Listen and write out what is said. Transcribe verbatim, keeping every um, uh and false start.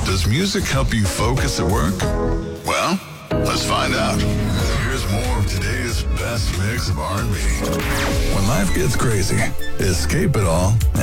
Does music help you focus at work? Well, let's find out. Here's more of today's best mix of R and B. When life gets crazy, escape it all